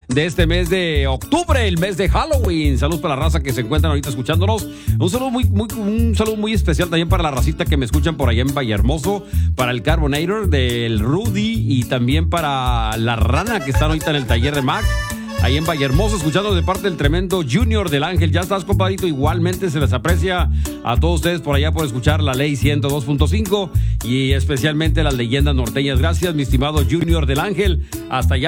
de este mes de octubre, el mes de Halloween. Saludos para la raza que se encuentran ahorita escuchándonos. Un saludo muy especial también para la racita que me escuchan por allá en Vallehermoso, para el Carbonator del Rudy y también para la Rana que están ahorita en el taller de Max. Ahí en Vallehermoso, escuchando de parte del tremendo Junior del Ángel. Ya estás, compadrito. Igualmente se les aprecia a todos ustedes por allá por escuchar la Ley 102.5 y especialmente las leyendas norteñas. Gracias, mi estimado Junior del Ángel. Hasta allá.